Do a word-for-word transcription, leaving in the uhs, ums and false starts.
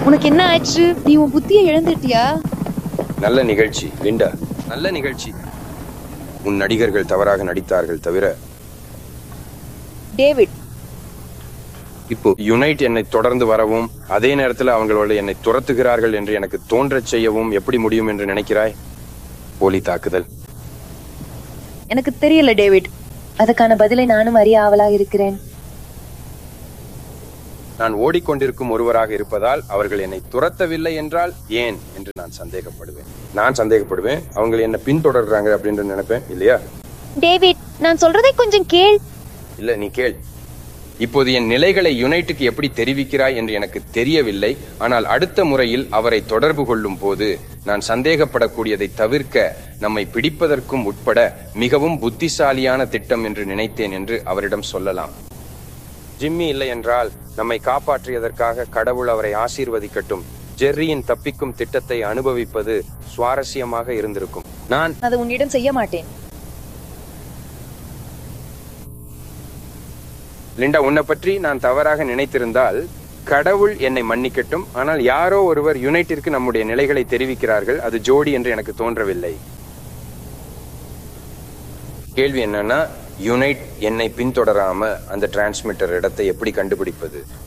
உனக்கு என்ன ஆச்சு? நீ உன் புத்தியை இழந்துட்டியா? நல்ல நிகழ்ச்சி லிண்டா, நல்ல நிகழ்ச்சி. உன் நடிகர்கள் தவறாக நடித்தார்கள் தவிர. டேவிட், இப்போ யுனைட் என்னை தொடர்ந்து வரவும் அதே நேரத்தில் அவங்களோட என்னை துரத்துகிறார்கள் என்று எனக்கு தோன்றச் செய்யவும் எப்படி முடியும் என்று நினைக்கிறாய்? போலி தாக்குதல். எனக்கு தெரியல டேவிட். அதுக்கான பதிலை நானும் அறிய ஆவலாக இருக்கிறேன். நான் ஓடிக்கொண்டிருக்கும் ஒருவராக இருப்பதால் அவர்கள் என்னை துரத்தவில்லை என்றால் ஏன் என்று நான் சந்தேகப்படுவேன். நான் சந்தேகப்படுவேன் அவங்க என்ன பின்தொடர்றாங்க அப்படின்னு நினைப்பேன், இல்லையா? டேவிட், நான் சொல்றதை கொஞ்சம் கேள். இல்ல, நீ கேள். இப்போது என் நிலைகளை யுனைட்டுக்கு எப்படி தெரிவிக்கிறாய் என்று எனக்கு தெரியவில்லை. ஆனால் அடுத்த முறையில் அவரை தொடர்பு கொள்ளும் போது நான் சந்தேகப்படக்கூடியதை தவிர்க்க நம்மை பிடிப்பதற்கும் உட்பட மிகவும் புத்திசாலியான திட்டம் என்று நினைத்தேன் என்று அவரிடம் சொல்லலாம். ஜிம்மி இல்லை என்றால் நம்மை காப்பாற்றியதற்காக கடவுள் அவரை ஆசீர்வதிக்கட்டும். ஜெர்ரியின் தப்பிக்கும் திட்டத்தை அனுபவிப்பது சுவாரஸ்யமாக இருந்திருக்கும். நான் அதை உன்னிடம் செய்ய மாட்டேன். லிண்டா, உன்னை பற்றி நான் தவறாக நினைத்திருந்தால் கடவுள் என்னை மன்னிக்கட்டும். ஆனால் யாரோ ஒருவர் யுனைட்டிற்கு நம்முடைய நிலைகளை தெரிவிக்கிறார்கள். அது ஜோடி என்று எனக்கு தோன்றவில்லை. கேள்வி என்னன்னா, யுனைட் என்னை பின்தொடராம அந்த டிரான்ஸ்மிட்டர் இடத்தை எப்படி கண்டுபிடிப்பது?